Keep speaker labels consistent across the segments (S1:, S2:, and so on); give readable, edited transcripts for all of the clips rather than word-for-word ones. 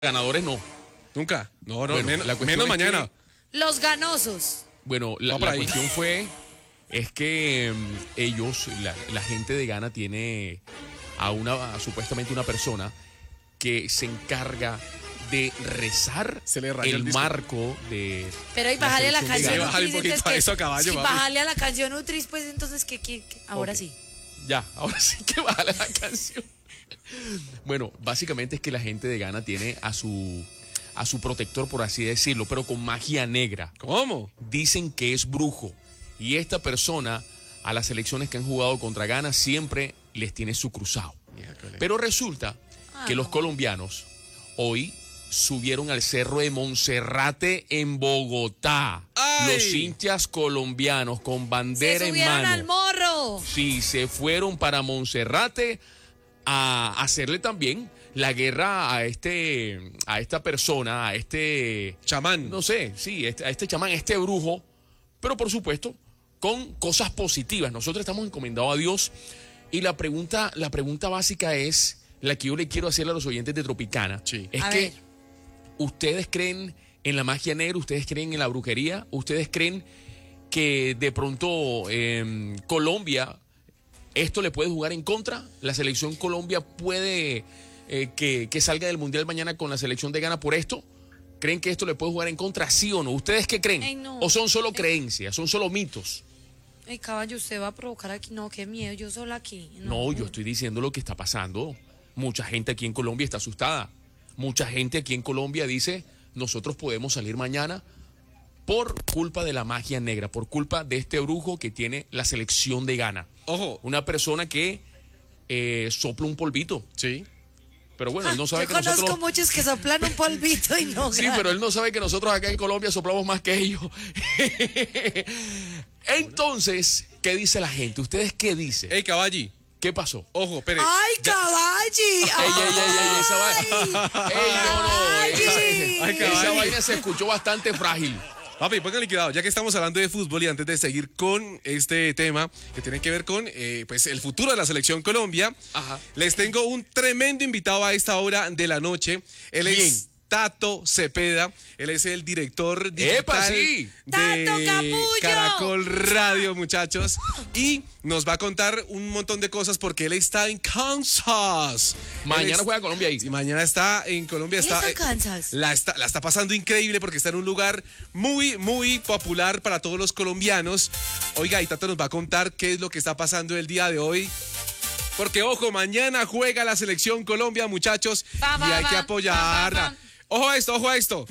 S1: ganadores no.
S2: Nunca. No,
S1: Bueno,
S2: menos,
S1: la cuestión
S2: menos
S1: es
S2: mañana.
S3: Los ganosos.
S1: Bueno, la cuestión es que ellos, la gente de Ghana tiene supuestamente una persona que se encarga de rezar
S2: Se le rayó el
S1: el
S2: disco.
S1: marco de.
S3: Pero ahí bájale a la
S1: selección de
S3: canción
S1: Ghana.
S2: Bájale un
S3: Utris,
S2: poquito a eso, caballo,
S3: si
S2: papi.
S3: bájale a la canción Utris, pues entonces, ¿qué? Ahora
S1: Ok.
S3: sí.
S1: Ya, ahora sí que vale la canción. Bueno, básicamente es que la gente de Ghana tiene a su protector, por así decirlo, pero con magia negra.
S2: ¿Cómo?
S1: Dicen que es brujo. Y esta persona, a las selecciones que han jugado contra Ghana, siempre les tiene su cruzado. Pero resulta que los colombianos hoy subieron al cerro de Monserrate en Bogotá.
S2: ¡Ay!
S1: Los hinchas colombianos con bandera
S3: Se
S1: en
S3: subieron
S1: mano.
S3: al morro.
S1: Sí, se fueron para Monserrate a hacerle también la guerra a esta persona, a este
S2: Chamán.
S1: no sé, sí, a este chamán, a este brujo, pero por supuesto con cosas positivas. Nosotros estamos encomendados a Dios y la pregunta básica es la que yo le quiero hacer a los oyentes de Tropicana.
S2: Sí.
S1: Es
S3: A
S1: que
S3: ver.
S1: ustedes creen en la magia negra, ustedes creen en la brujería, ustedes creen que de pronto Colombia esto le puede jugar en contra. La selección Colombia puede que salga del Mundial mañana con la selección de Ghana por esto. ¿Creen que esto le puede jugar en contra, sí o no? ¿Ustedes qué creen?
S3: Ay, no.
S1: ¿O son solo creencias, son solo mitos?
S3: Ay, caballo, usted va a provocar aquí. No, qué miedo, yo sola aquí.
S1: No, yo estoy diciendo lo que está pasando. Mucha gente aquí en Colombia está asustada. Mucha gente aquí en Colombia dice, nosotros podemos salir mañana por culpa de la magia negra, por culpa de este brujo que tiene la selección de Ghana.
S2: Ojo.
S1: Una persona que sopla un polvito.
S2: Sí.
S1: Pero bueno, él no sabe
S3: Yo
S1: que
S3: conozco
S1: nosotros...
S3: muchos que soplan un polvito y no.
S1: Sí, pero él no sabe que nosotros acá en Colombia soplamos más que ellos. Entonces, ¿qué dice la gente? ¿Ustedes qué dicen?
S2: Ey, caballi.
S1: ¿Qué pasó?
S2: Ojo, espere.
S3: ¡Ay, caballi!
S1: Ey, esa vaina. Ey, no,
S2: Ay,
S1: esa
S2: caballo.
S1: vaina se escuchó bastante frágil.
S2: Papi, póngale cuidado, ya que estamos hablando de fútbol y antes de seguir con este tema que tiene que ver con pues el futuro de la selección Colombia,
S1: Ajá.
S2: les tengo un tremendo invitado a esta hora de la noche. Él
S1: ¿Quién?
S2: es Tato Cepeda, él es el director digital
S1: ¡Epa, sí!
S2: de
S3: ¡Tato Capullo!
S2: Caracol Radio, muchachos, y nos va a contar un montón de cosas porque él está en Kansas.
S1: Mañana juega Colombia ahí.
S2: Y mañana está en Colombia.
S3: ¿Y está en Kansas?
S2: La está pasando increíble porque está en un lugar muy, muy popular para todos los colombianos. Oiga, y Tato nos va a contar qué es lo que está pasando el día de hoy. Porque, ojo, mañana juega la selección Colombia, muchachos, y hay que apoyarla. Ojo a esto, ojo a esto.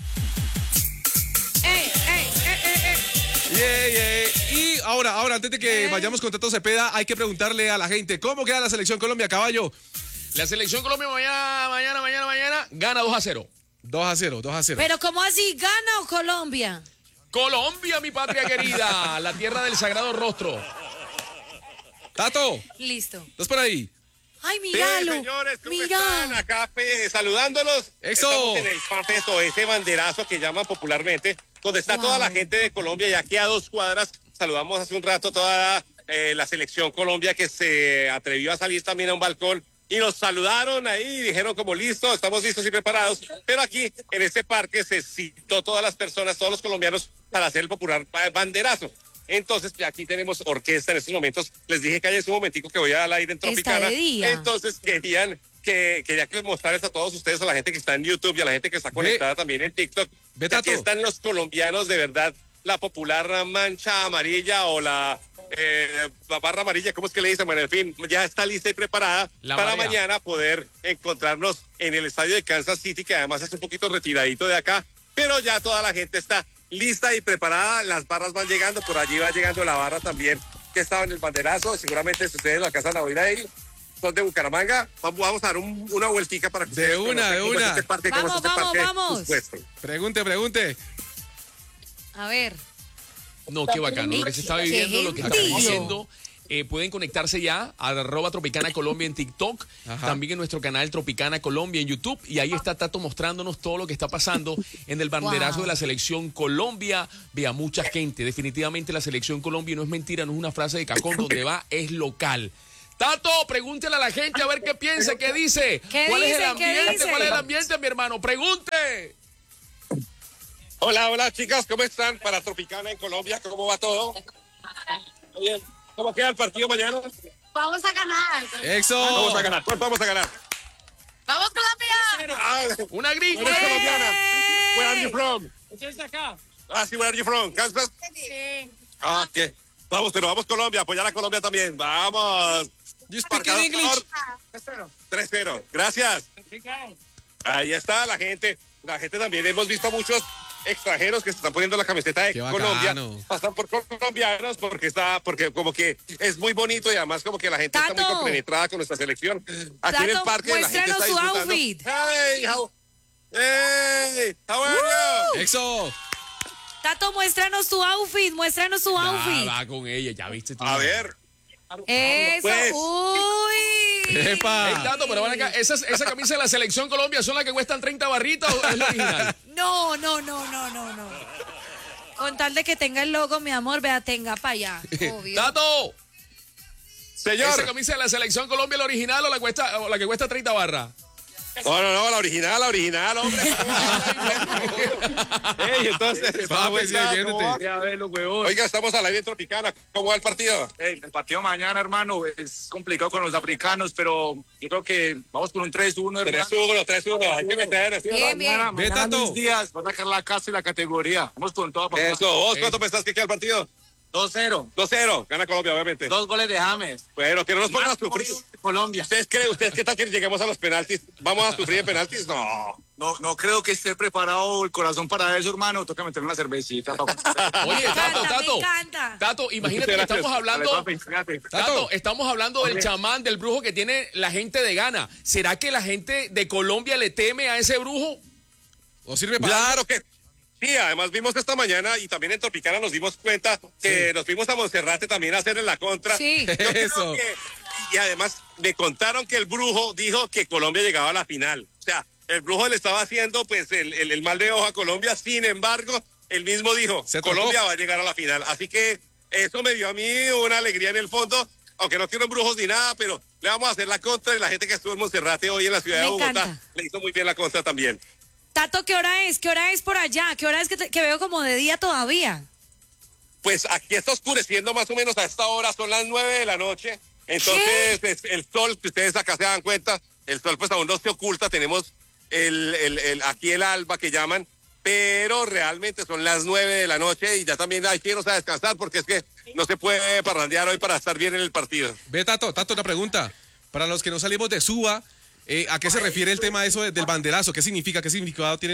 S2: Y ahora, antes de que vayamos con Tato Cepeda, hay que preguntarle a la gente, ¿cómo queda la selección Colombia, caballo?
S1: La selección Colombia mañana gana 2-0.
S2: 2-0.
S3: Pero ¿cómo así? ¿Gana o Colombia?
S1: Colombia, mi patria querida, la tierra del sagrado rostro.
S2: Tato,
S3: Listo.
S2: ¿estás por ahí?
S3: Ay,
S4: Sí,
S3: míralo.
S4: señores, ¿cómo
S3: Mira.
S4: están? Acá saludándolos.
S2: ¡Eso!
S4: Estamos en el FanFest, o ese banderazo que llaman popularmente, donde está toda la gente de Colombia, y aquí a 2 cuadras saludamos hace un rato toda la selección Colombia que se atrevió a salir también a un balcón y nos saludaron ahí y dijeron como listo, estamos listos y preparados. Pero aquí en este parque se citó todas las personas, todos los colombianos para hacer el popular banderazo. Entonces, aquí tenemos orquesta en estos momentos. Les dije que hay un momentico que voy al aire en Tropicana.
S3: de día.
S4: Entonces, quería que mostrarles a todos ustedes, a la gente que está en YouTube y a la gente que está conectada también en TikTok.
S2: Ve,
S4: que aquí
S2: Tato.
S4: están los colombianos de verdad. La popular mancha amarilla o la barra amarilla, ¿cómo es que le dicen? Bueno, en fin, ya está lista y preparada
S1: La
S4: para
S1: marea.
S4: mañana poder encontrarnos en el estadio de Kansas City, que además es un poquito retiradito de acá, pero ya toda la gente está lista y preparada. Las barras van llegando, por allí va llegando la barra también que estaba en el banderazo. Seguramente si ustedes lo alcanzan a oír ahí, son de Bucaramanga. Vamos a dar una vueltica para que
S2: De
S4: ustedes
S2: una,
S4: conozcan
S2: de
S4: cómo es
S2: una.
S4: este parque, cómo es
S3: Vamos,
S4: este
S3: vamos,
S4: parque
S3: vamos.
S4: supuesto.
S2: Pregunte.
S3: A ver.
S1: No, qué bacano. Lo que se está viviendo,
S3: Qué
S1: lo que estamos
S3: gentío.
S1: viviendo. Pueden conectarse ya a @Tropicana Colombia en TikTok,
S2: Ajá.
S1: también en nuestro canal Tropicana Colombia en YouTube, y ahí está Tato mostrándonos todo lo que está pasando en el banderazo
S3: Wow.
S1: de la selección Colombia. Vea, mucha gente, definitivamente la selección Colombia, no es mentira, no es una frase de cajón, donde va es local. Tato, pregúntele a la gente a ver qué piensa, qué dice.
S3: ¿Qué
S1: ¿Cuál es el
S3: dicen? ¿Qué
S1: ambiente?
S3: dicen?
S1: ¿Cuál es el ambiente, mi hermano? Pregunte.
S4: Hola, hola chicas, ¿cómo están? Para Tropicana en Colombia, ¿cómo va todo? Bien. ¿Cómo queda el partido mañana?
S5: Vamos a ganar.
S2: ¡Exo!
S4: Vamos a ganar, pues vamos a ganar.
S5: Vamos Colombia.
S4: Ah,
S1: Una gringa.
S4: ¿eres colombiana? Where are you from?
S6: ¿Estás acá?
S4: Ah, sí, where are you from? Kansas?
S5: Sí.
S4: Ah, ¿qué? Vamos, pero vamos Colombia, apoyar a Colombia también. Vamos.
S2: You speak
S4: Marcador,
S2: English.
S4: 3-0. Gracias. Ahí está la gente. La gente también. Hemos visto muchos extranjeros que se están poniendo la camiseta de
S2: Qué
S4: Colombia.
S2: bacano.
S4: Pasan por colombianos porque como que es muy bonito y además como que la gente está muy
S3: Tato.
S4: compenetrada con nuestra selección. Aquí en el
S3: Tato,
S4: parque la gente está
S3: muéstranos su
S4: disfrutando.
S3: outfit.
S4: Hey, how are you?
S2: ¡Exo!
S3: Tato, muéstranos tu outfit, muéstranos tu outfit.
S1: Va con ella, ya viste tú.
S4: A ver.
S3: Eso,
S4: Pues.
S3: uy.
S2: ¡Epa!
S1: Ey, Tato, pero van acá, esa camisa de la selección Colombia son las que cuestan 30 barritas o es la original.
S3: No. Con tal de que tenga el logo, mi amor, vea, tenga para allá. Obvio.
S1: Tato,
S4: Señor.
S1: ¿esa camisa de la selección Colombia la original o la que cuesta 30 barras?
S4: No, la original, hombre. Ey, entonces,
S2: Papi, sí, oyéndote.
S6: Ya verlo, huevón.
S4: oiga, estamos a la vida Tropicana. ¿Cómo va el partido?
S6: El partido mañana, hermano, es complicado con los africanos, pero yo creo que vamos con un 3-1, hermano.
S4: 3-1. Hay que meter.
S3: Bien, bien.
S6: Mañana,
S2: Ve,
S6: mañana
S2: Tato.
S6: Luis Díaz va a sacar la casa y la categoría. Vamos con todo, papá.
S4: Eso. ¿Vos cuánto pensás que queda el partido?
S6: 2-0.
S4: 2-0. Gana Colombia, obviamente.
S6: 2 goles de James.
S4: Bueno, que no nos pongan a sufrir.
S6: Colombia.
S4: ¿Ustedes qué tal que lleguemos a los penaltis? ¿Vamos a sufrir en penaltis? No.
S6: No creo que esté preparado el corazón para eso, hermano. Toca meterme una cervecita. papá.
S1: Oye, Tato,
S3: Me
S1: Tato.
S3: encanta.
S1: Tato, imagínate que
S4: Gracias.
S1: estamos hablando.
S6: Dale, papi, fíjate.
S1: Tato, estamos hablando del chamán, del brujo que tiene la gente de Ghana. ¿Será que la gente de Colombia le teme a ese brujo?
S2: ¿O sirve para
S4: Claro que sí, además vimos esta mañana y también en Tropicana nos dimos cuenta que nos fuimos a Monserrate también a hacer en la contra.
S3: Sí.
S4: Yo creo
S2: Eso.
S4: y además me contaron que el brujo dijo que Colombia llegaba a la final. O sea, el brujo le estaba haciendo pues el mal de ojo a Colombia. Sin embargo, él mismo dijo,
S2: Se tocó.
S4: Colombia va a llegar a la final. Así que eso me dio a mí una alegría en el fondo. Aunque no quiero brujos ni nada, pero le vamos a hacer la contra y la gente que estuvo en Monserrate hoy en la ciudad
S3: Me
S4: de Bogotá
S3: encanta.
S4: le hizo muy bien la contra también.
S3: Tato, ¿qué hora es? ¿Qué hora es por allá? ¿Qué hora es que veo como de día todavía?
S4: Pues aquí está oscureciendo más o menos a esta hora, son las 9 de la noche. Entonces, el sol, que ustedes acá se dan cuenta, el sol pues aún no se oculta, tenemos aquí el alba que llaman, pero realmente son las 9 de la noche y ya también hay que irnos a descansar porque es que no se puede parrandear hoy para estar bien en el partido.
S2: Ve, Tato, una pregunta. Para los que no salimos de Suba, ¿a qué se refiere el tema de eso del banderazo? ¿Qué significa? ¿Qué significado tiene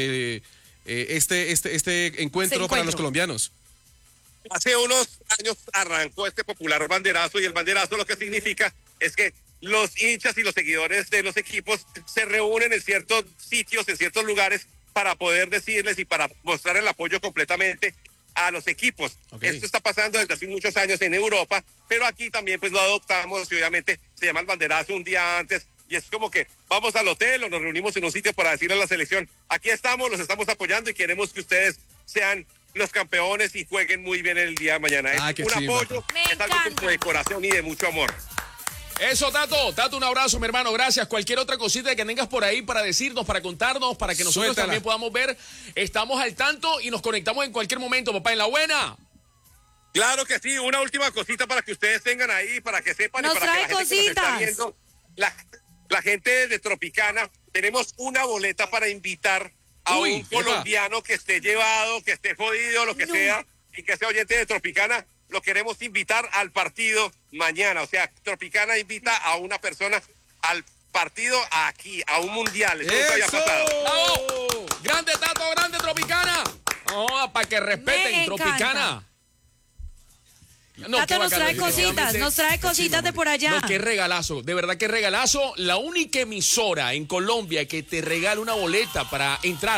S2: este encuentro para los colombianos?
S4: Hace unos años arrancó este popular banderazo y el banderazo lo que significa es que los hinchas y los seguidores de los equipos se reúnen en ciertos sitios, en ciertos lugares para poder decirles y para mostrar el apoyo completamente a los equipos.
S2: Ok.
S4: Esto está pasando desde hace muchos años en Europa, pero aquí también pues lo adoptamos y obviamente se llama el banderazo un día antes y es como que vamos al hotel o nos reunimos en un sitio para decirle a la selección, aquí estamos, los estamos apoyando y queremos que ustedes sean los campeones y jueguen muy bien el día de mañana.
S2: Ah,
S4: Es
S2: qué
S4: un
S2: chimba.
S4: apoyo,
S3: Me
S4: es algo
S3: encanta.
S4: como de corazón y de mucho amor.
S1: Eso, Tato, un abrazo, mi hermano, gracias. Cualquier otra cosita que tengas por ahí para decirnos, para contarnos, para que nosotros
S2: Suéltala.
S1: también podamos ver, estamos al tanto y nos conectamos en cualquier momento, papá, en la buena.
S4: Claro que sí, una última cosita para que ustedes tengan ahí, para que sepan
S3: Nos
S4: y para que la
S3: trae
S4: gente que nos está
S3: cositas.
S4: viendo, la gente de Tropicana, tenemos una boleta para invitar a
S2: Uy,
S4: un
S2: epa.
S4: colombiano que esté llevado, que esté jodido, lo que
S3: No.
S4: sea, y que sea oyente de Tropicana. Lo queremos invitar al partido mañana. O sea, Tropicana invita a una persona al partido aquí, a un mundial. Eso nunca había
S2: ¡Eso!
S4: pasado.
S1: ¡Bravo! Grande, Tato, grande, Tropicana. No, para que respeten,
S3: Me encanta.
S1: Tropicana. No,
S3: Tato
S1: qué
S3: nos
S1: bacano,
S3: trae cositas,
S1: definitivamente.
S3: nos trae cositas de por allá.
S1: No, qué regalazo, de verdad qué regalazo. La única emisora en Colombia que te regala una boleta para entrar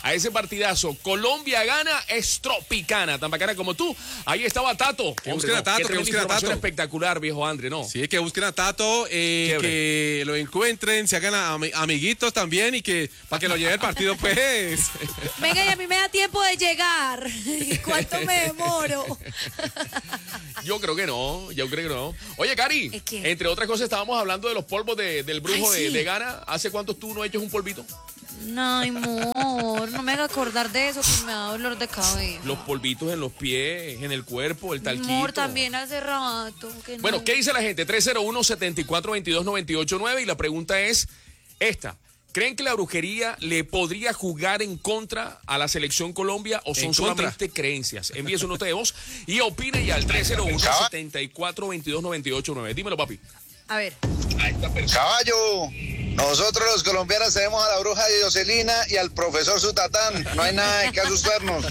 S1: a ese partidazo. Colombia gana, es Tropicana, tan bacana como tú. Ahí estaba Tato.
S2: Que busquen a Tato,
S1: qué
S2: que
S1: tremenda
S2: busquen a
S1: información
S2: Tato.
S1: espectacular, viejo André, ¿no?
S2: Sí, que busquen a Tato, que lo encuentren, se hagan amiguitos también y que para que lo lleve el partido, pues.
S3: Venga, y a mí me da tiempo de llegar. ¿Cuánto me demoro?
S1: Yo creo que no, Oye, Cari,
S3: ¿Es qué?
S1: entre otras cosas estábamos hablando de los polvos del brujo
S3: Ay, sí.
S1: de Ghana. ¿Hace cuánto tú no echas un polvito?
S3: No, amor, no me haga acordar de eso que me da dolor de cabeza.
S1: Los polvitos en los pies, en el cuerpo, el talquito.
S3: Amor, también hace rato. Que
S1: Bueno,
S3: no.
S1: ¿qué dice la gente? 301-7422-989 y la pregunta es esta. ¿Creen que la brujería le podría jugar en contra a la selección Colombia o son
S2: En contra.
S1: solamente creencias? Envíe su nota de voz y opine ya al 301-7422-989. Dímelo, papi.
S3: A ver.
S7: Caballo, nosotros los colombianos tenemos a la bruja de Jocelina y al profesor Sutatán. No hay nada de qué asustarnos.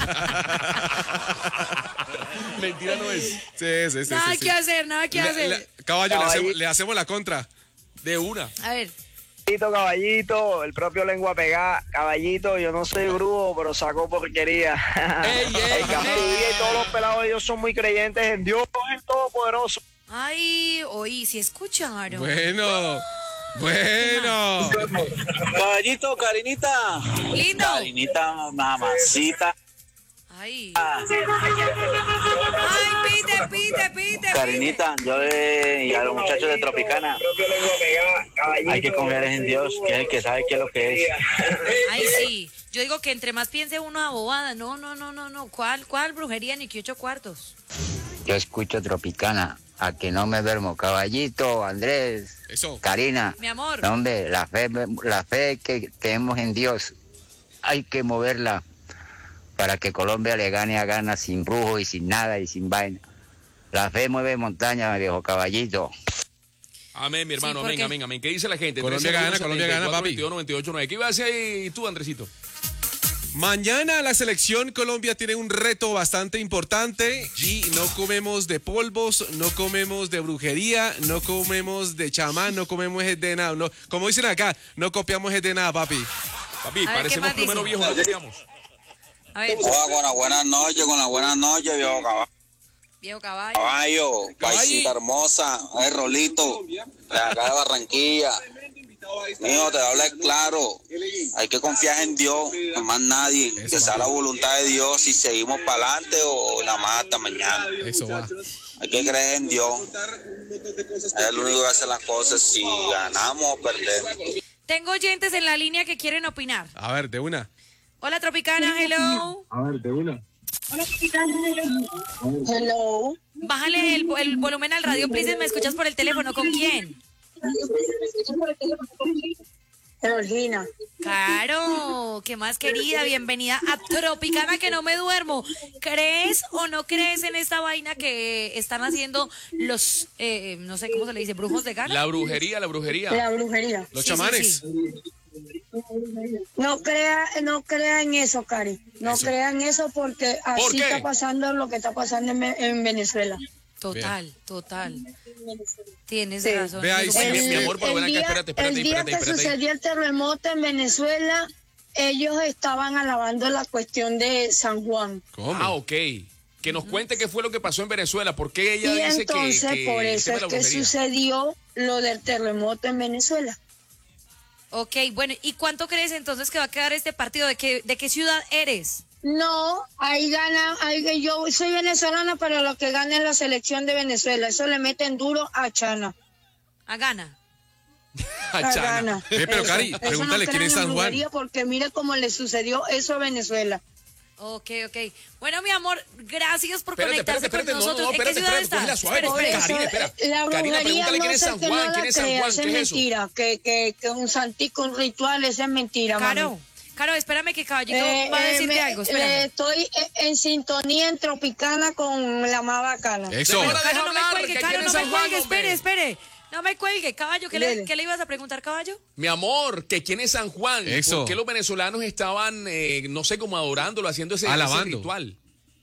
S1: Mentira no es.
S2: Sí.
S3: Nada que hacer, nada que hacer.
S2: Caballo,
S8: Caballito.
S2: le hacemos la contra.
S1: De una.
S3: A ver.
S8: Caballito, el propio lengua pegada. Caballito, yo no soy brujo, pero saco porquería.
S1: Ey,
S8: El Café y todos los pelados de Dios son muy creyentes en Dios, el Todopoderoso.
S3: Ay, oí, si escucharon.
S2: Bueno.
S9: Caballito, Karinita.
S3: Lindo.
S9: Karinita, mamacita.
S3: Ay. Ay, pite.
S9: Karinita, y a los muchachos de Tropicana, hay que confiar en Dios, que es el que sabe qué es lo que es.
S3: Ay, sí. Yo digo que entre más piense uno a bobada. No. ¿Cuál brujería ni que 8 cuartos?
S10: Yo escucho Tropicana, a que no me duermo. Caballito, Andrés,
S2: Eso.
S10: Karina.
S3: Mi amor.
S10: No, hombre, la fe que tenemos en Dios, hay que moverla para que Colombia le gane a Ghana sin brujo y sin nada y sin vaina. La fe mueve montaña, viejo caballito.
S1: Amén, mi hermano.
S3: Sí, porque-
S1: Amén. ¿Qué dice la gente?
S2: Colombia gana, papi.
S1: 301-7422-989. ¿Qué iba a hacer ahí tú, Andresito?
S2: Mañana la selección Colombia tiene un reto bastante importante y no comemos de polvos, no comemos de brujería, no comemos de chamán, no comemos de nada. No, como dicen acá, no copiamos de nada, papi.
S1: Papi,
S3: A ver, ¿qué
S1: parecemos
S3: más dice?
S1: primero viejos, no copiamos.
S3: A ver,
S9: Con las buenas noches, viejo
S3: viejo caballo.
S9: caballo, paisita hermosa, el Rolito, de acá de Barranquilla. Mijo, te habla claro, hay que confiar en Dios, no más nadie, que sea la voluntad de Dios si seguimos para adelante o nada más hasta mañana.
S2: Eso va.
S9: Hay que creer en Dios, es el único que hace las cosas si ganamos o perdemos.
S3: Tengo oyentes en la línea que quieren opinar.
S2: A ver, de una.
S3: Hola, Tropicana, hello.
S5: Hello.
S3: Bájale el volumen al radio, please. ¿Me escuchas por el teléfono? ¿Con quién?
S5: Georgina.
S3: Claro, ¿qué más querida? Bienvenida a Tropicana que no me duermo. ¿Crees o no crees en esta vaina que están haciendo los, no sé cómo se le dice, brujos de Ghana?
S1: La brujería.
S5: La brujería.
S2: Los
S3: Sí,
S2: chamanes.
S3: sí.
S5: No crea en eso, Cari. No crea en eso porque
S1: ¿Por
S5: así
S1: qué?
S5: está pasando lo que está pasando en Venezuela.
S3: Total. Tienes
S5: Sí.
S3: razón.
S2: Ve ahí,
S3: Digo,
S2: sí,
S3: bueno,
S1: mi amor, pero ven acá, espérate.
S5: El día que sucedió el terremoto en Venezuela, ellos estaban alabando la cuestión de San Juan.
S2: ¿Cómo?
S1: Ah, ok. Que nos cuente qué fue lo que pasó en Venezuela. ¿Por qué ella
S5: Y
S1: dice
S5: entonces
S1: que
S5: por
S1: el
S5: eso
S1: tema
S5: es
S1: de la
S5: que
S1: brujería?
S5: sucedió lo del terremoto en Venezuela.
S3: Ok, bueno, ¿y cuánto crees entonces que va a quedar este partido? ¿De qué ciudad eres?
S5: No, ahí gana, yo soy venezolana, pero lo que gana es la selección de Venezuela. Eso le meten duro a Chana.
S3: A Ghana.
S1: A
S5: A
S1: Chana.
S5: Ghana.
S2: Pero, Cari,
S5: Eso
S2: pregúntale
S5: no
S2: quién es
S5: crean en
S2: San Juan.
S5: brujería porque mire cómo le sucedió eso a Venezuela.
S3: Ok. Bueno, mi amor, gracias por
S1: Espérate,
S3: conectarse
S1: espérate,
S3: con
S1: no,
S3: nosotros. ¿En qué
S1: espérate,
S3: ciudad
S1: cógela
S3: estás?
S1: suave,
S3: Espera,
S1: porque
S3: espera.
S1: Karina, espera.
S5: La
S1: Karina,
S5: brujería
S1: pregúntale quién
S5: no
S1: es
S5: sé
S1: San
S5: que
S1: Juan,
S5: no la
S1: quién es San
S5: crea,
S1: Juan,
S5: eso
S1: ¿qué
S5: es
S1: es eso?
S5: mentira, que un santico, un ritual, eso es mentira, mami.
S3: Caro, espérame que Caballito va a decirte algo, espérame.
S5: Estoy en sintonía en Tropicana con la más bacana.
S2: Eso.
S1: Señora,
S3: Caro, no me
S1: hablar,
S3: cuelgue,
S1: que
S3: Caro,
S1: quién
S3: no
S1: es
S3: me
S1: San Juan,
S3: cuelgue,
S1: hombre.
S3: espere. No me cuelgue, Caballo,
S5: Dele.
S3: ¿qué le ibas a preguntar, Caballo?
S1: Mi amor, que quién es San Juan.
S2: Eso.
S1: ¿Por qué los venezolanos estaban, no sé, como adorándolo, haciendo ese
S2: Alabando.
S1: ritual?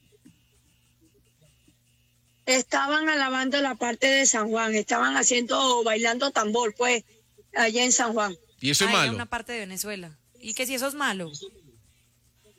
S5: Estaban alabando la parte de San Juan, estaban bailando tambor, pues, allá en San Juan.
S2: Y eso es
S3: Era
S2: malo.
S3: una parte de Venezuela. ¿Y que si eso es malo?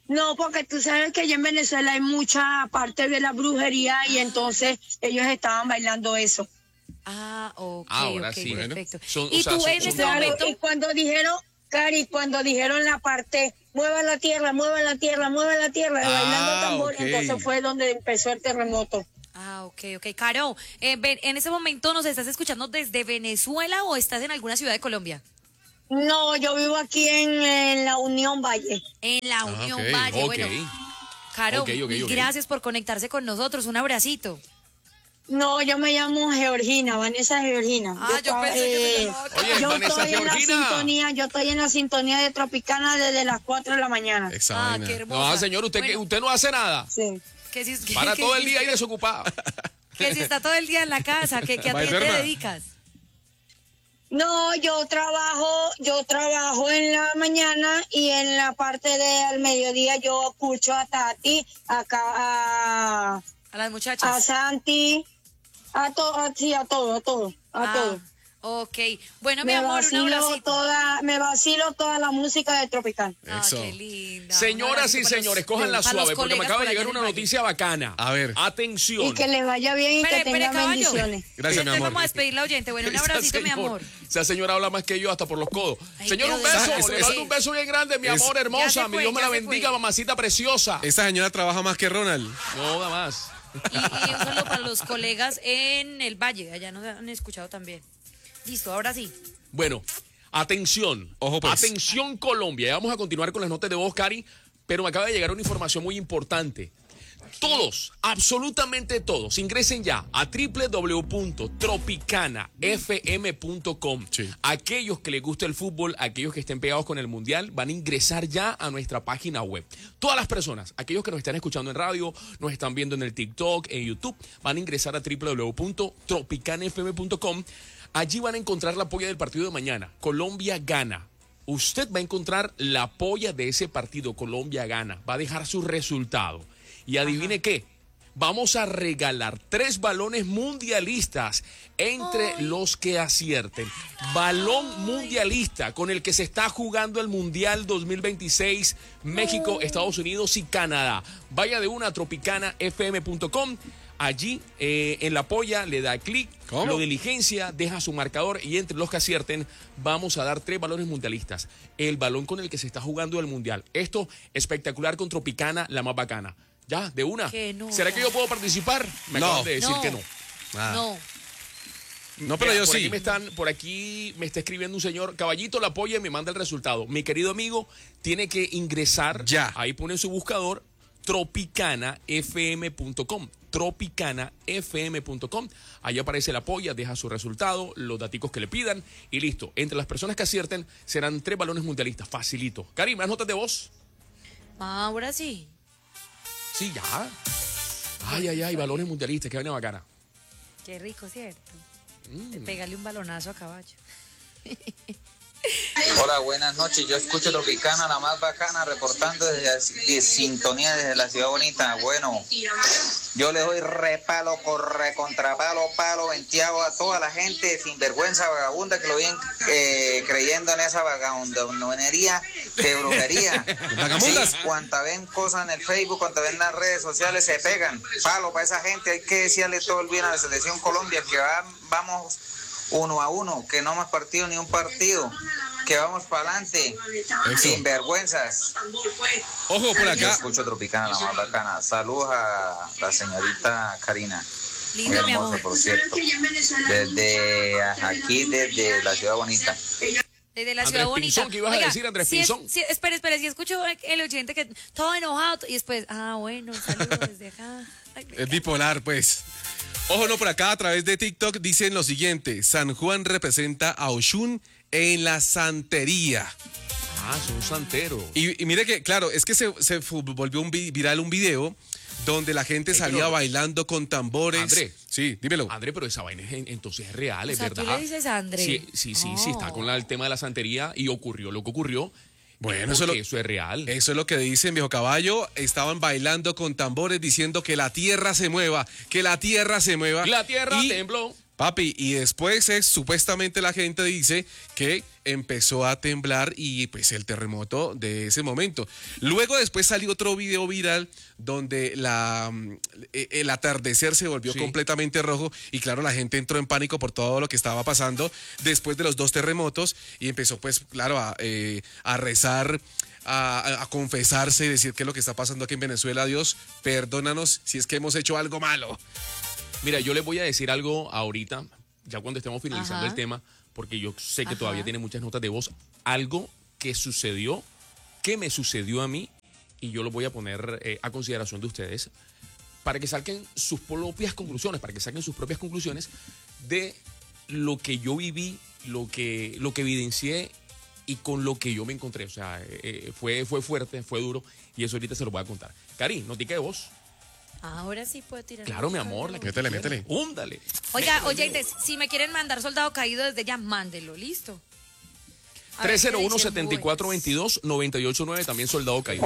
S5: No, porque tú sabes que allá en Venezuela hay mucha parte de la brujería y entonces ellos estaban bailando eso.
S3: Ah, ok,
S1: Ahora
S3: ok,
S1: sí.
S3: perfecto.
S1: Son-
S3: ¿Y
S1: o sea,
S3: tú
S1: son-
S3: en
S1: son-
S3: este
S5: Claro,
S3: momento?
S5: y cuando dijeron, Cari, cuando dijeron la parte, mueva la tierra, mueva la tierra, mueva la tierra, bailando tambor,
S2: ok.
S5: entonces fue donde empezó el terremoto.
S3: Ah, ok. Caro, en ese momento nos estás escuchando desde Venezuela o estás en alguna ciudad de Colombia?
S5: No, yo vivo aquí en la Unión Valle.
S3: En la Unión
S2: ok,
S3: Valle.
S1: ok.
S3: Bueno, Caro,
S1: Ok,
S3: mil
S1: ok.
S3: gracias por conectarse con nosotros. Un abracito.
S5: No, yo me llamo Georgina, Vanessa Georgina.
S3: Yo pensé que se llamaba
S1: Oye,
S5: yo
S1: Vanessa
S5: estoy en la
S1: Georgina.
S5: sintonía, yo estoy en la sintonía de Tropicana desde las 4 de la mañana.
S2: Esa vaina.
S3: qué hermosa.
S1: No, señor, usted,
S3: Bueno,
S1: usted no hace nada.
S5: Sí.
S3: que si,
S1: Para
S3: que
S1: todo
S3: si-
S1: el día ahí desocupado.
S3: Que si está todo el día en la casa, que a
S2: Va
S3: qué te
S2: enferma.
S3: dedicas.
S5: No, yo trabajo en la mañana y en la parte del mediodía yo escucho a Tati,
S3: A las
S5: a
S3: muchachas.
S5: Santi, a todo.
S3: Ok. Bueno, mi amor, un abracito.
S5: Me vacilo toda la música de Tropical.
S2: Eso.
S3: Qué linda. Un
S1: Señoras
S3: abracito
S1: y
S3: para los-
S1: señores, cójanla
S3: para los
S1: suave porque me
S3: colegas
S1: acaba de
S3: por
S1: llegar
S3: allá en
S1: una
S3: el Valle.
S1: noticia bacana.
S2: A ver.
S1: Atención.
S5: Y que les vaya bien y que
S3: Espere,
S5: tengan
S3: caballo.
S5: bendiciones.
S2: Gracias, mi
S3: Entonces
S2: amor.
S3: vamos a despedir la oyente. Bueno, un
S1: Esa
S3: abracito, mi
S1: señor-
S3: amor.
S1: Esa señora habla más que yo hasta por los codos.
S3: Ay,
S1: Señor,
S3: Dios
S1: un
S3: mío.
S1: beso.
S2: Esa-
S1: Le mando un beso bien grande, mi amor
S3: Ya
S1: hermosa.
S3: se
S1: Mi
S3: fue,
S1: Dios me
S3: ya
S1: la
S3: se
S1: bendiga,
S3: fue.
S1: mamacita preciosa.
S2: Esta señora trabaja más que Ronald.
S1: No, nada más.
S3: Y un saludo para los colegas en el Valle. Allá nos han escuchado también. Listo, ahora sí.
S1: Bueno, atención.
S2: Ojo, pues.
S1: Atención, Colombia. Ya vamos a continuar con las notas de voz, Cari, pero me acaba de llegar una información muy importante. Todos, absolutamente todos, ingresen ya a www.tropicanafm.com.
S2: Sí.
S1: Aquellos que les guste el fútbol, aquellos que estén pegados con el mundial, van a ingresar ya a nuestra página web. Todas las personas, aquellos que nos están escuchando en radio, nos están viendo en el TikTok, en YouTube, van a ingresar a www.tropicanafm.com. Allí van a encontrar la polla del partido de mañana. Colombia gana. Usted va a encontrar la polla de ese partido. Colombia gana. Va a dejar su resultado. Y adivine qué. Vamos a regalar 3 balones mundialistas entre los que acierten. Balón mundialista con el que se está jugando el Mundial 2026, México, Estados Unidos y Canadá. Vaya de una a tropicanafm.com. Allí en la polla le da clic,
S2: ¿Cómo?
S1: lo diligencia, deja su marcador y entre los que acierten vamos a dar 3 balones mundialistas. El balón con el que se está jugando el Mundial. Esto espectacular con Tropicana, la más bacana. Ya, de una.
S3: Que no.
S1: ¿Será que yo puedo participar? Me
S2: No.
S1: acaban de decir
S3: No.
S1: que no.
S2: Ah.
S3: No.
S2: No, pero
S1: Mira,
S2: yo sí.
S1: por aquí me está escribiendo un señor, Caballito, la polla y me manda el resultado. Mi querido amigo tiene que ingresar,
S2: Ya.
S1: ahí pone en su buscador, tropicanafm.com. tropicanafm.com. Ahí aparece la polla, deja su resultado, los daticos que le pidan y listo. Entre las personas que acierten serán 3 balones mundialistas. Facilito. Cari, ¿más notas de voz?
S3: Ahora sí.
S1: Sí, ya. Ay, balones mundialistas, que vaina bacana.
S3: Qué rico, ¿cierto? Pégale un balonazo a caballo.
S9: Hola, buenas noches. Yo escucho Tropicana, la más bacana, reportando desde sintonía desde la ciudad bonita. Bueno, yo le doy repalo, corre, contrapalo, palo, venteado a toda la gente sinvergüenza, vagabunda, que lo vienen creyendo en esa vagabundonería de brujería.
S2: Vagabundas.
S9: Sí, cuanta ven cosas en el Facebook, cuanta ven las redes sociales, se pegan. Palo para esa gente. Hay que decirle todo el bien a la selección Colombia, que vamos 1-1, que no hemos partido ni un partido, que vamos para adelante, sin vergüenzas.
S2: Ojo por
S9: Yo
S2: acá.
S9: escucho Tropicana, la más bacana. Saludos a la señorita Karina. Muy
S3: Lindo, mi
S9: hermosa,
S3: amor.
S9: por cierto. Desde aquí, desde la ciudad bonita.
S3: Desde la
S1: Andrés
S3: ciudad bonita.
S1: Pinzón, ¿qué ibas a decir, Andrés Pinzón?
S3: Espere, si escucho el oyente que todo enojado y después, bueno, saludos desde acá. Ay,
S2: Es bipolar, pues. Ojo, no, por acá a través de TikTok dicen lo siguiente. San Juan representa a Oshun en la santería.
S1: Ah, son santeros.
S2: Y mire que, claro, es que se volvió viral un video donde la gente salía
S1: pero-
S2: bailando con tambores.
S1: André.
S2: Sí, dímelo.
S1: André, pero esa vaina entonces es real,
S3: O
S1: es
S3: sea,
S1: verdad.
S3: ¿tú le dices André?
S1: Sí,
S3: Oh.
S1: está con el tema de la santería y ocurrió lo que ocurrió.
S2: Bueno,
S1: eso
S2: eso
S1: es real.
S2: Eso es lo que dicen, viejo caballo. Estaban bailando con tambores diciendo que la tierra se mueva, que la tierra se mueva.
S1: La tierra
S2: Y
S1: tembló.
S2: Papi, y después supuestamente la gente dice que empezó a temblar y pues el terremoto de ese momento. Luego después salió otro video viral donde el atardecer se volvió completamente rojo y claro, la gente entró en pánico por todo lo que estaba pasando después de los 2 terremotos y empezó pues claro a rezar, a confesarse y decir qué es lo que está pasando aquí en Venezuela. Dios, perdónanos si es que hemos hecho algo malo.
S1: Mira, yo les voy a decir algo ahorita, ya cuando estemos finalizando el tema, porque yo sé que todavía tiene muchas notas de voz, algo que sucedió, que me sucedió a mí, y yo lo voy a poner a consideración de ustedes, para que saquen sus propias conclusiones, de lo que yo viví, lo que evidencié y con lo que yo me encontré. O sea, fue fuerte, fue duro, y eso ahorita se lo voy a contar. Cari, notica de voz.
S3: Ahora sí puedo tirar.
S1: Claro, mi amor.
S2: Métele.
S1: Húndale.
S3: Oiga, oyentes, si me quieren mandar soldado caído desde ya, mándelo, listo.
S1: 301-7422-989, también soldado caído.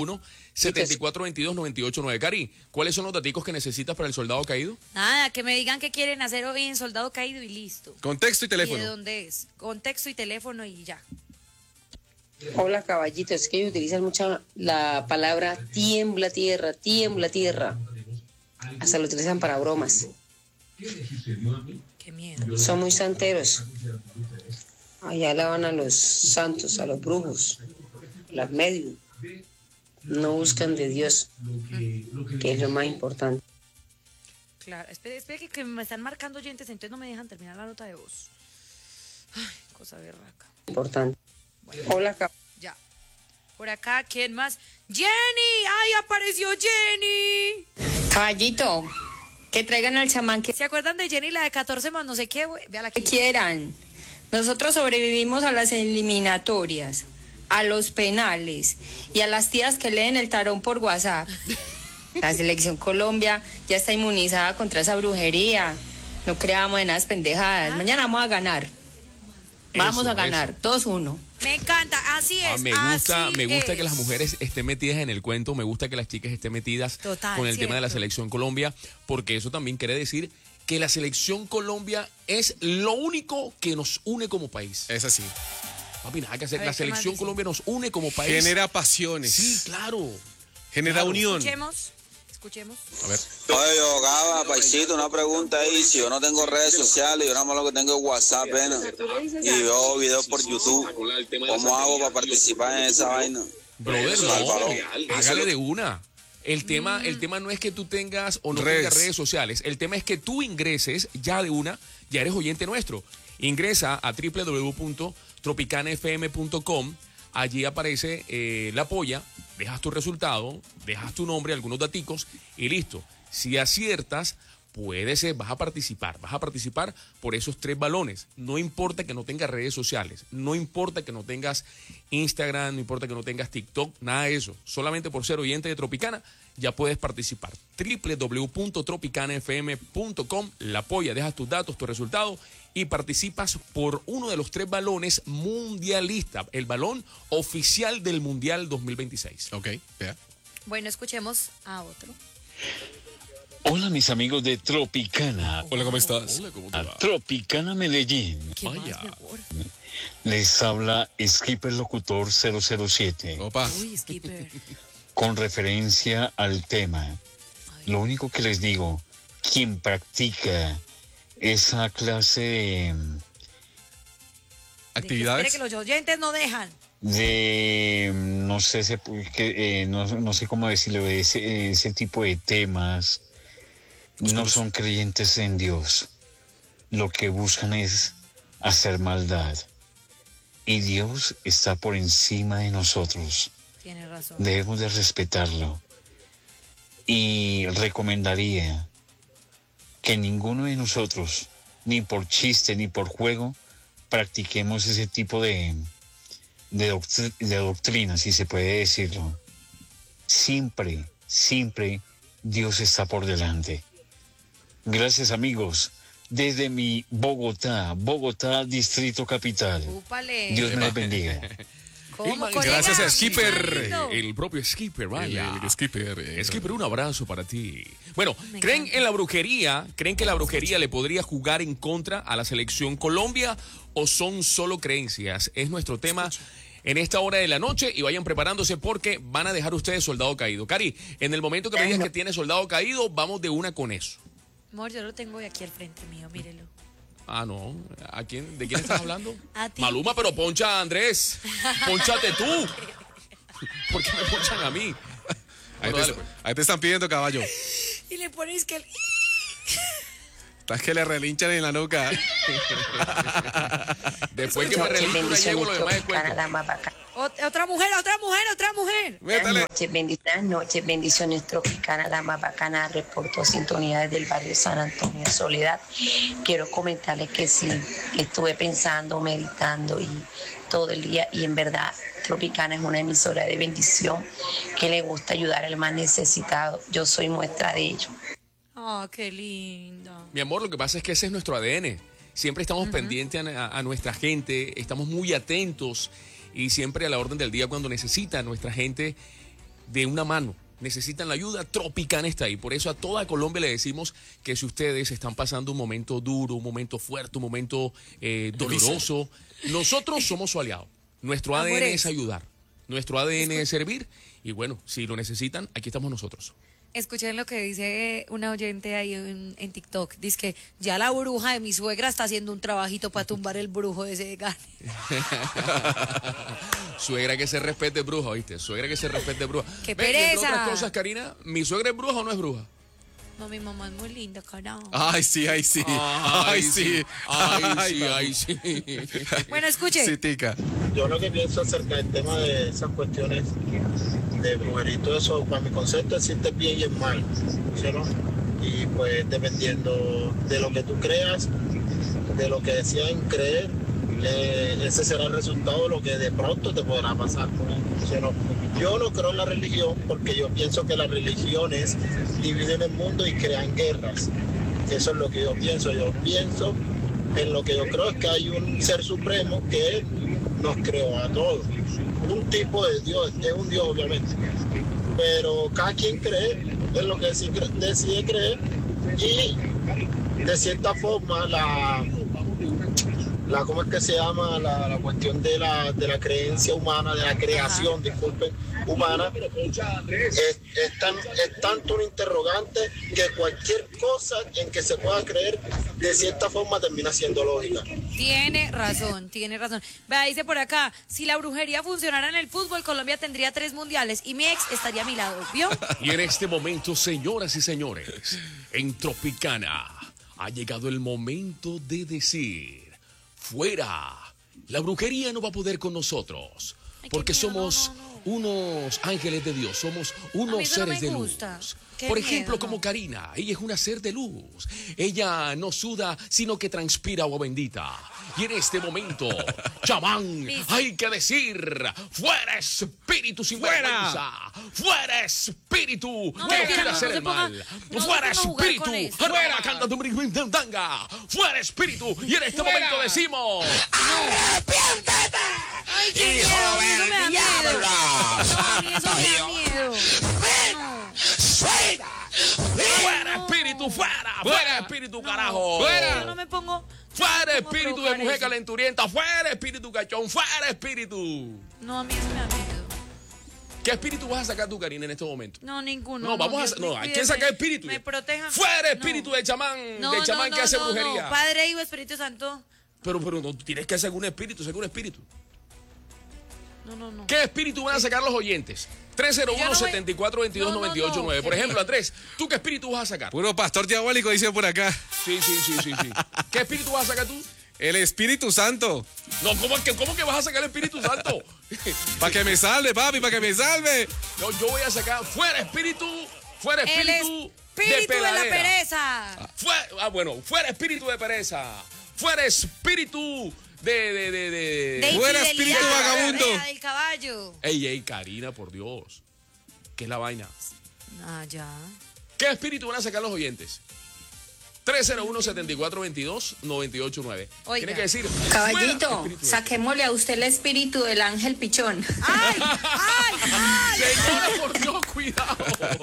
S1: 301-7422-989. Cari, ¿cuáles son los daticos que necesitas para el soldado caído?
S3: Nada, que me digan qué quieren hacer hoy en soldado caído y listo.
S2: Contexto y teléfono.
S3: ¿Y de dónde es? Contexto y teléfono y ya.
S11: Hola, caballitos, es que ellos utilizan mucho la palabra tiembla tierra, hasta lo utilizan para bromas.
S3: Qué miedo.
S11: Son muy santeros. Allá alaban a los santos, a los brujos, a las medios. No buscan de Dios, que es lo más importante.
S3: Claro, espere que me están marcando oyentes, entonces no me dejan terminar la nota de voz. Ay, cosa berraca.
S11: Importante.
S3: Bueno,
S11: hola,
S3: ya. Por acá, ¿quién más? ¡Jenny! ¡Ay, apareció Jenny!
S12: Caballito, que traigan al chamán que
S3: ¿Se acuerdan de Jenny, la de 14 más no sé qué? Véala aquí.
S12: quieran. Nosotros sobrevivimos a las eliminatorias, a los penales y a las tías que leen el tarón por WhatsApp. La selección Colombia ya está inmunizada contra esa brujería. No creamos en esas pendejadas. Mañana vamos a ganar. Vamos a ganar, 2-1.
S3: Me encanta, así es.
S1: Me gusta que las mujeres estén metidas en el cuento, me gusta que las chicas estén metidas con el tema de la selección Colombia, porque eso también quiere decir que la selección Colombia es lo único que nos une como país.
S2: Es así.
S1: Papi, nada que hacer. La selección Colombia nos une como país.
S2: Genera pasiones.
S1: Sí, claro.
S2: Genera unión.
S3: Escuchemos.
S2: A ver.
S9: Oye, yo, Gaba, paisito, una pregunta ahí. Si yo no tengo redes sociales, yo nada más lo que tengo es WhatsApp, y veo videos por YouTube, ¿cómo hago para participar en esa vaina?
S1: Brother, hágale de una. El tema no es que tú tengas o no tengas redes sociales. El tema es que tú ingreses ya de una, ya eres oyente nuestro. Ingresa a www.tropicanafm.com. Allí aparece la polla, dejas tu resultado, dejas tu nombre, algunos daticos y listo. Si aciertas, vas a participar por esos 3 balones. No importa que no tengas redes sociales, no importa que no tengas Instagram, no importa que no tengas TikTok, nada de eso. Solamente por ser oyente de Tropicana ya puedes participar. www.tropicanafm.com, la polla, dejas tus datos, tu resultado y participas por uno de los 3 balones mundialistas, el balón oficial del Mundial 2026.
S2: Ok, vea.
S3: Bueno, escuchemos a otro.
S13: Hola, mis amigos de Tropicana.
S2: Hola, ¿cómo estás?
S1: Hola, ¿cómo te va?
S13: Tropicana Medellín.
S1: Vaya.
S13: Les habla Skipper Locutor 007.
S2: Opa.
S3: Uy, Skipper.
S13: Con referencia al tema, lo único que les digo, quien practica esa clase de
S2: actividades,
S3: Espere que los oyentes no dejan.
S13: No sé, no sé cómo decirlo, ese tipo de temas, no son creyentes en Dios. Lo que buscan es hacer maldad. Y Dios está por encima de nosotros.
S3: Tiene razón.
S13: Debemos de respetarlo. Y recomendaría que ninguno de nosotros, ni por chiste ni por juego, practiquemos ese tipo de doctrina, si se puede decirlo. Siempre Dios está por delante. Gracias, amigos. Desde Bogotá, Distrito Capital.
S3: Úpale.
S13: Dios me los bendiga.
S3: ¿Cómo?
S2: Gracias a Skipper.
S1: El propio Skipper, vaya.
S2: El Skipper.
S1: Skipper, un abrazo para ti. Bueno, ¿creen en la brujería? ¿Creen que la brujería le podría jugar en contra a la selección Colombia o son solo creencias? Es nuestro tema en esta hora de la noche y vayan preparándose porque van a dejar ustedes soldado caído. Cari, en el momento que me digas que tiene soldado caído, vamos de una con eso.
S3: Amor, yo lo tengo aquí al frente mío, mírelo.
S1: Ah, no. ¿De quién estás hablando?
S3: A ti.
S1: Maluma, pero poncha a Andrés. Pónchate tú. ¿Por qué me ponchan a mí?
S2: Ahí te están pidiendo, caballo.
S3: Y le pones que...
S2: Estás que le relinchan en la nuca.
S1: Después que me relincho una yegua, lo demás es cuento.
S3: Otra mujer.
S11: Buenas noches, bendiciones Tropicana, la más bacana, reportó sintonía desde el barrio San Antonio de Soledad. Quiero comentarles que sí, estuve pensando, meditando y todo el día y en verdad Tropicana es una emisora de bendición que le gusta ayudar al más necesitado. Yo soy muestra de ello.
S3: Oh, qué lindo.
S1: Mi amor, lo que pasa es que ese es nuestro ADN. Siempre estamos pendientes a nuestra gente, estamos muy atentos y siempre a la orden del día cuando necesita nuestra gente de una mano, necesitan la ayuda, Tropicana está ahí. Por eso a toda Colombia le decimos que si ustedes están pasando un momento duro, un momento fuerte, un momento doloroso, nosotros somos su aliado. Nuestro ADN es ayudar, nuestro ADN es servir y bueno, si lo necesitan, aquí estamos nosotros.
S3: Escuchen lo que dice una oyente ahí en TikTok. Dice que ya la bruja de mi suegra está haciendo un trabajito para tumbar el brujo de ese gane.
S1: Suegra que se respete bruja, ¿viste? Suegra que se respete bruja.
S3: ¡Qué
S1: pereza! Entre otras
S3: pereza!
S1: cosas, Karina, ¿mi suegra es bruja o no es bruja?
S3: No, mi mamá es muy linda, carajo.
S2: Ay, sí.
S1: Ay, sí.
S3: Bueno, escuche.
S2: Sí, tica.
S14: Yo lo que pienso acerca del tema de esas cuestiones de brujería y todo eso, para mi concepto existe el bien y el mal, ¿sí o no? Y pues dependiendo de lo que tú creas, de lo que decían creer, ese será el resultado de lo que de pronto te podrá pasar, ¿sí o no? Yo no creo en la religión porque yo pienso que las religiones dividen el mundo y crean guerras. Eso es lo que yo pienso. Yo pienso en lo que yo creo es que hay un ser supremo que nos creó a todos. Un tipo de Dios, es un Dios obviamente. Pero cada quien cree en lo que decide creer y de cierta forma ¿cómo es que se llama? La cuestión de la creencia humana, de la creación, disculpen, humana, es tanto un interrogante que cualquier cosa en que se pueda creer, de cierta forma termina siendo lógica.
S3: Tiene razón. Vea, dice por acá, si la brujería funcionara en el fútbol, Colombia tendría 3 mundiales y mi ex estaría a mi lado, ¿vio?
S1: Y en este momento, señoras y señores, en Tropicana ha llegado el momento de decir: fuera, la brujería no va a poder con nosotros, porque somos unos ángeles de Dios, somos unos seres de luz. Por ejemplo, como Karina, ella es una ser de luz. Ella no suda, sino que transpira agua bendita. Y en este momento, chamán, hay que decir: fuera espíritu sin vergüenza, fuera espíritu que quiere hacer el mal, fuera espíritu, fuera cantando un tanga, fuera espíritu. Y en este momento decimos: ¡arrepiéntete, hijo del diablo!
S3: Eso me da miedo.
S1: ¡Fuera espíritu, fuera espíritu, carajo!
S3: Yo no me pongo...
S1: ¡Fuera espíritu de mujer calenturienta! ¡Fuera espíritu cachón! ¡Fuera espíritu!
S3: No, a mí eso me da miedo.
S1: ¿Qué espíritu vas a sacar tú, Karina, en este momento?
S3: No, ninguno.
S1: No, vamos a... No, hay que sacar espíritu.
S3: Me protejan.
S1: ¡Fuera espíritu de chamán! De chamán que hace brujería.
S3: No, Padre, Hijo, Espíritu Santo.
S1: Pero no, tienes que hacer un espíritu,
S3: No.
S1: ¿Qué espíritu van a sacar los oyentes? 301-7422-989. Por ejemplo, Andrés, ¿tú qué espíritu vas a sacar?
S2: Puro pastor diabólico, dice por acá.
S1: Sí. ¿Qué espíritu vas a sacar tú?
S2: El Espíritu Santo.
S1: No, ¿cómo que vas a sacar el Espíritu Santo?
S2: Para que me salve, papi, para que me salve.
S1: No, yo voy a sacar fuera espíritu
S3: el espíritu de la pereza.
S1: Fuera espíritu de pereza. Fuera espíritu
S3: de
S2: fuera espíritu vagabundo.
S3: Del caballo.
S1: Ey, Karina, por Dios. ¿Qué es la vaina?
S3: Ya.
S1: ¿Qué espíritu van a sacar los oyentes? 301-7422-989. Tiene que decir...
S12: Caballito, saquémosle a usted el espíritu del ángel pichón.
S3: ¡Ay! ¡Ay! ¡Ay!
S1: Señora, por Dios, cuidado.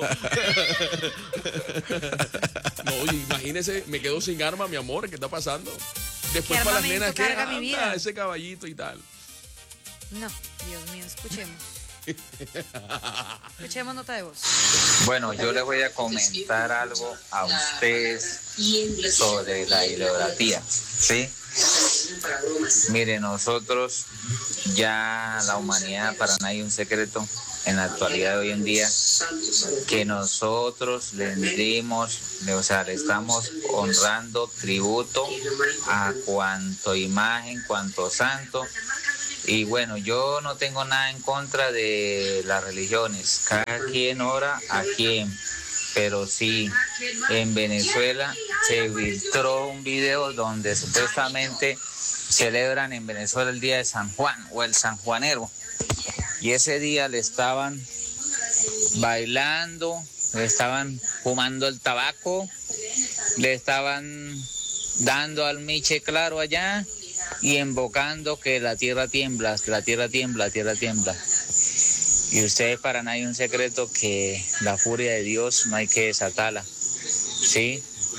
S1: No, oye, imagínese, me quedo sin arma, mi amor, ¿qué está pasando? Después para las nenas, ¿qué?
S3: Mi vida?
S1: Ese caballito y tal.
S3: No, Dios mío, escuchemos. Escuchemos nota de voz.
S15: Bueno, yo les voy a comentar algo a ustedes sobre la idolatría, ¿sí? Mire, nosotros ya la humanidad, para nadie un secreto, en la actualidad de hoy en día, que nosotros le estamos honrando tributo a cuanto imagen, cuanto santo. Y bueno, yo no tengo nada en contra de las religiones, cada quien ora a quien, pero sí, en Venezuela se filtró un video donde supuestamente celebran en Venezuela el día de San Juan o el San Juanero, y ese día le estaban bailando, le estaban fumando el tabaco, le estaban dando al miche claro allá, y invocando que la tierra tiembla, que la tierra tiembla, la tierra tiembla. Y ustedes, para nadie un secreto que la furia de Dios no hay que desatarla, ¿sí?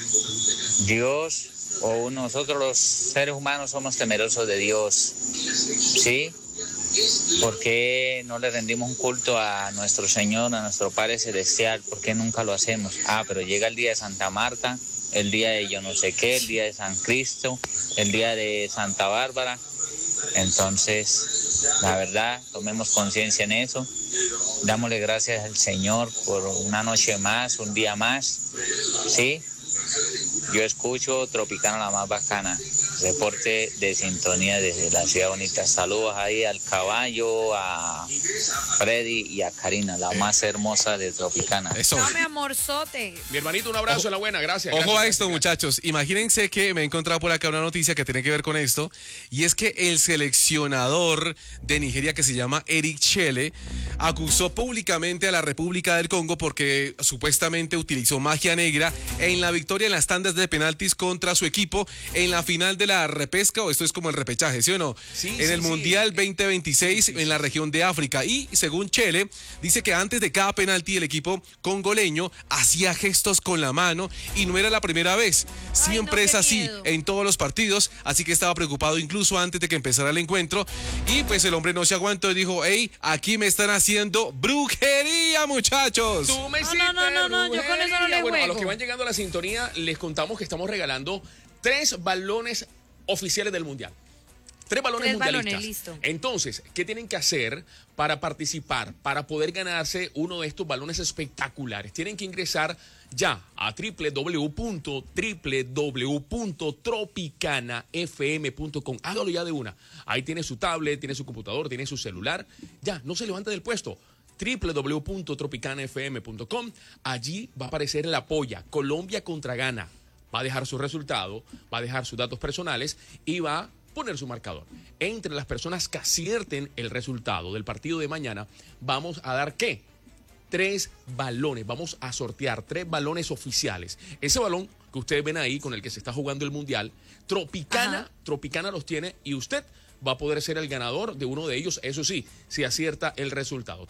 S15: Dios o nosotros los seres humanos somos temerosos de Dios, ¿sí? ¿Por qué no le rendimos un culto a nuestro Señor, a nuestro Padre Celestial? ¿Por qué nunca lo hacemos? Pero llega el día de Santa Marta, el día de yo no sé qué, el día de San Cristo, el día de Santa Bárbara. Entonces, la verdad, tomemos conciencia en eso. Dámosle gracias al Señor por una noche más, un día más, ¿sí? Yo escucho Tropicana la más bacana, reporte de sintonía desde la ciudad bonita. Saludos ahí al caballo, a Freddy y a Karina, la más hermosa de Tropicana.
S2: Eso.
S3: No, mi amorzote.
S1: Mi hermanito, un abrazo, la buena, gracias.
S2: Ojo
S1: gracias,
S2: a esto,
S1: gracias.
S2: muchachos. Imagínense que me he encontrado por acá una noticia que tiene que ver con esto, y es que el seleccionador de Nigeria, que se llama Eric Chelle, acusó públicamente a la República del Congo porque supuestamente utilizó magia negra en la victoria en las tandas de penaltis contra su equipo en la final de la repesca, o esto es como el repechaje, ¿sí o no?
S1: Sí,
S2: en el Mundial 2026 en la región de África. Y según Chelle, dice que antes de cada penalti el equipo congoleño hacía gestos con la mano, y no era la primera vez. Siempre es así
S3: miedo.
S2: en todos los partidos, así que estaba preocupado incluso antes de que empezara el encuentro, y pues el hombre no se aguantó y dijo: hey, aquí me están haciendo brujería, muchachos.
S1: Tú me
S3: No,
S1: hiciste
S3: yo con eso no le
S1: Bueno, a
S3: juego.
S1: los que van llegando a la sintonía, les contamos que estamos regalando 3 balones oficiales del Mundial. 3 balones
S3: 3
S1: mundialistas.
S3: balones, listo.
S1: Entonces, ¿qué tienen que hacer para participar, para poder ganarse uno de estos balones espectaculares? Tienen que ingresar ya a www.tropicanafm.com. Hágalo ya de una. Ahí tiene su tablet, tiene su computador, tiene su celular. Ya, no se levante del puesto. www.tropicanafm.com. Allí va a aparecer la polla Colombia contra Ghana. Va a dejar su resultado, va a dejar sus datos personales y va a poner su marcador. Entre las personas que acierten el resultado del partido de mañana, vamos a dar ¿qué? 3 balones. Vamos a sortear 3 balones oficiales. Ese balón que ustedes ven ahí, con el que se está jugando el Mundial, Tropicana los tiene, y usted va a poder ser el ganador de uno de ellos, eso sí, si acierta el resultado.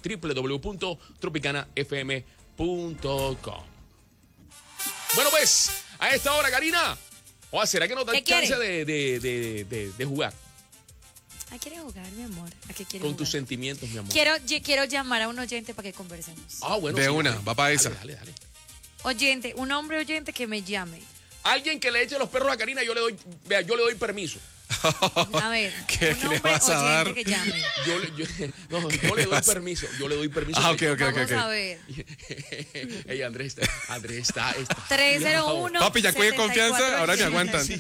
S1: www.tropicanafm.com. Bueno, pues, a esta hora, Karina, ¿será que no dan chance de jugar?
S3: ¿A quiere jugar, mi amor? ¿A qué quiere
S1: Con
S3: jugar?
S1: tus sentimientos, mi amor.
S3: Quiero llamar a un oyente para que conversemos.
S1: Bueno.
S2: De
S1: sí,
S2: una,
S1: dale.
S2: va para esa.
S1: Dale.
S3: Oyente, un hombre oyente que me llame.
S1: Alguien que le eche los perros a Karina, yo le doy permiso.
S3: A ver,
S2: ¿Qué
S3: un
S2: le
S3: hombre
S2: vas a dar?
S3: oyente que llame.
S1: Yo le doy permiso.
S2: Ok.
S3: Vamos a ver.
S1: Ey, Andrés está.
S3: 301.
S2: Papi, ya coge confianza, ahora me aguantan.
S1: Sí.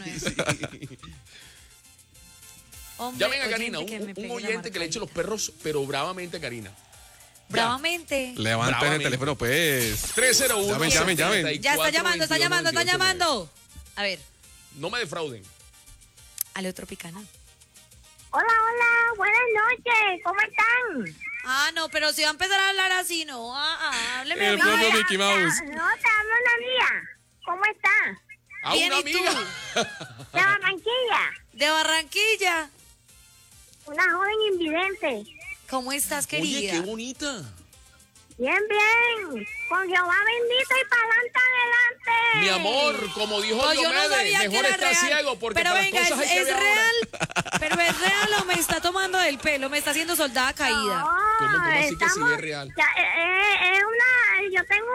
S3: Hombre
S1: Llamen a Karina,
S3: oyente que me
S1: un
S3: pegue la
S1: oyente que le eche los perros, pero bravamente a Karina.
S3: Bravamente.
S2: Levanten el
S1: Bravamente.
S2: teléfono, pues.
S1: 301.
S2: Llamen.
S3: Ya está llamando. A ver,
S1: No me defrauden.
S3: Aleo Tropicana.
S5: Hola, buenas noches, ¿cómo están?
S3: No, pero si va a empezar a hablar así, no. Hábleme a
S2: El
S3: mí.
S2: propio Mickey Mouse.
S5: No, te hablo una mía. ¿Cómo está?
S1: A
S3: Bien,
S1: una
S3: ¿y tú?
S1: amiga.
S16: De Barranquilla.
S3: De Barranquilla.
S16: Una joven invidente.
S3: ¿Cómo estás, querida?
S1: Oye, qué bonita.
S16: Bien, bien. Con Jehová bendito y para adelante, adelante.
S1: Mi amor, como dijo
S3: No, yo no
S1: Diomedes,
S3: sabía que
S1: mejor
S3: era
S1: está
S3: real.
S1: ciego porque
S3: Pero
S1: para
S3: venga,
S1: las cosas hay que
S3: ¿es
S1: ver
S3: real?
S1: ahora.
S3: ¿Pero es real o me está tomando del pelo? ¿Me está haciendo soldada caída?
S16: No,
S1: ¿Cómo así que sí
S16: estamos-
S1: es real?
S16: ya, es una... Yo tengo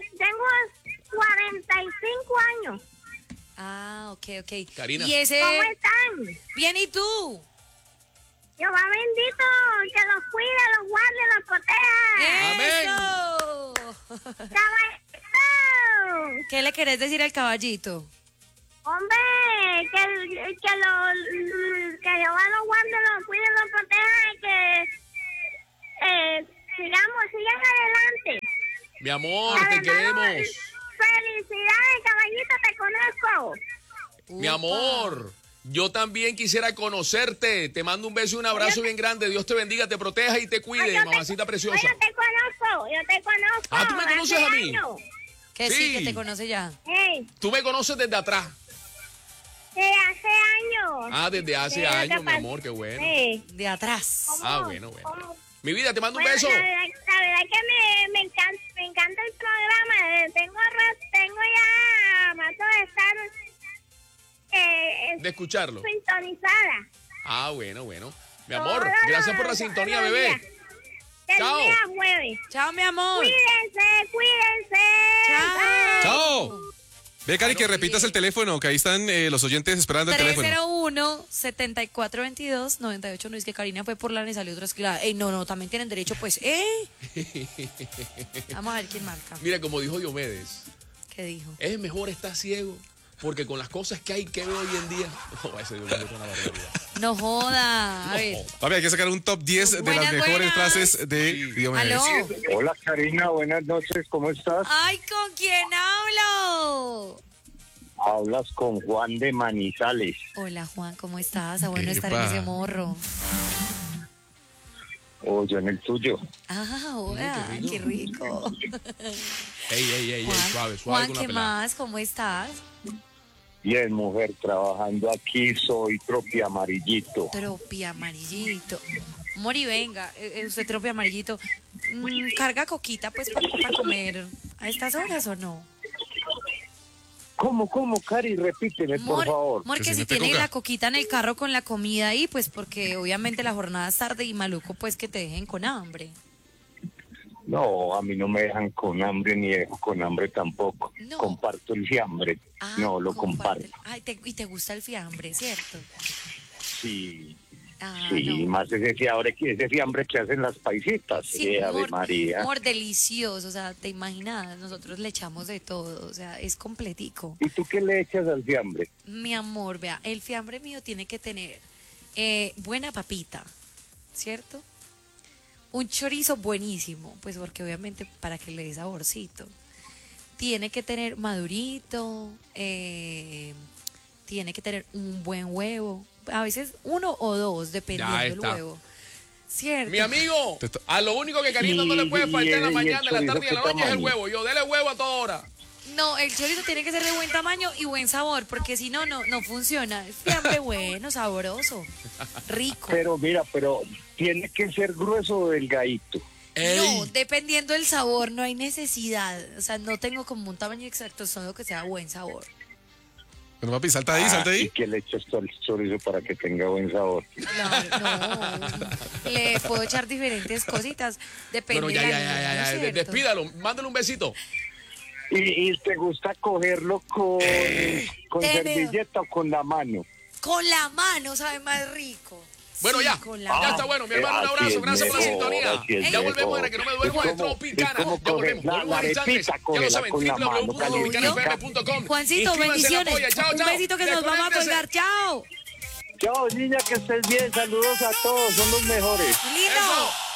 S16: 45 años.
S3: Ah, ok.
S1: Karina.
S3: ¿Y ese?
S16: ¿Cómo están?
S3: Bien, ¿y tú?
S16: Jehová bendito, que los cuide, los guarde, los proteja.
S3: ¡Eso!
S16: ¡Caballito!
S3: ¿Qué le querés decir al caballito?
S16: Hombre, que Jehová los guarde, los cuide, los proteja y que sigan adelante.
S1: Mi amor, te
S16: Además,
S1: queremos.
S16: Felicidades, caballito, te conozco.
S1: Mi amor, yo también quisiera conocerte. Te mando un beso y un abrazo bien grande. Dios te bendiga, te proteja y te cuide, mamacita preciosa.
S16: Yo te conozco.
S1: Ah, ¿tú me conoces
S16: hace
S1: a mí?
S16: años.
S3: Que
S1: Sí.
S3: que te conoce ya.
S16: Hey,
S1: Tú me conoces desde atrás.
S16: de hace años.
S1: Ah, desde hace
S16: Sí, lo que
S1: años, mi
S16: pasa-
S1: amor, qué bueno.
S16: Sí.
S3: De atrás.
S1: Ah, bueno. Mi vida, te mando un
S16: Bueno,
S1: beso.
S16: la verdad que me encanta el programa. Tengo ya rato de estar
S1: De escucharlo.
S16: sintonizada.
S1: Ah, bueno. Mi amor,
S16: Todos
S1: gracias por la
S16: los
S1: sintonía,
S16: días.
S1: bebé.
S16: Del
S1: Chao.
S16: día a jueves.
S3: Chao, mi amor.
S16: Cuídense.
S2: ¡Chao! Ve, Cari, que repitas el teléfono, que ahí están los oyentes esperando el teléfono.
S3: 301-7422-98. No es que Karina fue por la y salió otra esquina. Ey, no, también tienen derecho, pues. Vamos a ver quién marca.
S1: Mira, como dijo Diomedes,
S3: ¿Qué dijo?
S1: es mejor estar ciego porque con las cosas que hay que ver hoy en día. No, ese Diomedes es una barbaridad.
S3: No joda. A ver.
S2: Papi, hay que sacar un top 10 de
S3: Buenas,
S2: las mejores
S3: buenas.
S2: frases de Diomedes.
S3: ¿Aló?
S14: Hola Karina, buenas noches, ¿cómo estás?
S3: Ay, ¿con quién hablo?
S14: Hablas con Juan de Manizales.
S3: Hola, Juan, ¿cómo estás? Ah, bueno estar en
S14: Epa.
S3: ese morro.
S14: O yo en el tuyo.
S3: Ah, hola, qué rico.
S1: Ey, suave
S3: Juan,
S1: con la
S3: ¿qué
S1: pelada.
S3: más? ¿Cómo estás?
S14: Bien, mujer, trabajando aquí, soy tropi amarillito.
S3: Tropi amarillito. Mori, venga, usted tropi amarillito. ¿Carga coquita, pues, para comer a estas horas o no?
S14: ¿Cómo, Cari? Repíteme, por favor.
S3: Porque si tiene la coquita en el carro con la comida ahí, pues porque obviamente la jornada es tarde y maluco, pues que te dejen con hambre.
S14: No, a mí no me dejan con hambre ni dejo con hambre tampoco.
S3: No.
S14: Comparto el fiambre. No, lo comparto.
S3: Ay, y te gusta el fiambre, ¿cierto?
S14: Sí.
S3: Ah,
S14: Sí,
S3: no.
S14: más ese fiambre que hacen las paisitas.
S3: Sí,
S14: Ave María.
S3: Amor delicioso, o sea, te imaginas, nosotros le echamos de todo, o sea, es completico.
S14: ¿Y tú qué le echas al fiambre?
S3: Mi amor, vea, el fiambre mío tiene que tener buena papita, ¿cierto? Un chorizo buenísimo, pues porque obviamente para que le dé saborcito. Tiene que tener madurito, tiene que tener un buen huevo, a veces uno o dos, dependiendo
S1: Ya
S3: del
S1: está.
S3: huevo. ¿Cierto?
S1: Mi amigo, a lo único que Karina no le puede faltar en la mañana, en la tarde y en la noche es el huevo. Yo, dele huevo a toda hora.
S3: No, el chorizo tiene que ser de buen tamaño y buen sabor, porque si no, no funciona. Es fiambre bueno, sabroso, rico.
S14: Pero mira, tiene que ser grueso o delgadito.
S3: No, dependiendo del sabor, no hay necesidad. O sea, no tengo como un tamaño exacto, solo que sea buen sabor.
S2: Bueno, papi, salta ahí.
S14: ¿Y qué le echas tú al chorizo para que tenga buen sabor?
S3: Claro, no. Le puedo echar diferentes cositas. Depende
S1: Bueno,
S3: de la
S1: ya,
S3: niña, ¿cierto?
S1: despídalo, mándale un besito.
S14: ¿Y te gusta cogerlo con servilleta o con la mano?
S3: Con la mano sabe más rico.
S1: Bueno,
S3: Sí,
S1: ya,
S3: con
S1: ya
S3: la
S1: está bueno. Mi hermano, un
S14: así
S1: abrazo,
S14: es
S1: gracias por la
S14: mejor,
S1: sintonía.
S14: así es
S1: Ya volvemos,
S14: mejor.
S1: para que no me duermo de Tropicana.
S14: Es como
S1: Ya volvemos.
S14: coger
S1: Volvemos,
S14: la
S1: instantes.
S14: arepita,
S1: Ya lo saben,
S14: cógela con la mano,
S1: www.tropicana.fm.com.
S3: Juancito, bendiciones. Un besito que nos vamos a colgar. Chao.
S14: Chao, niña, que estés bien. Saludos a todos, son los mejores.
S3: Lindo.